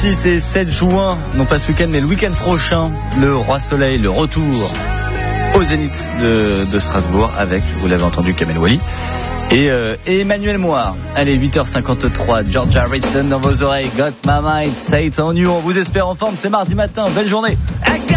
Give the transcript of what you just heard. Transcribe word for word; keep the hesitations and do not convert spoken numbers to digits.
six et sept juin, non pas ce week-end mais le week-end prochain, le Roi Soleil, le retour au Zénith de, de Strasbourg avec, vous l'avez entendu, Kamel Wally et, euh, et Emmanuel Moir. Allez, huit heures cinquante-trois, George Harrison dans vos oreilles, Got My Mind, Say It On You. On vous espère en forme, c'est mardi matin, belle journée.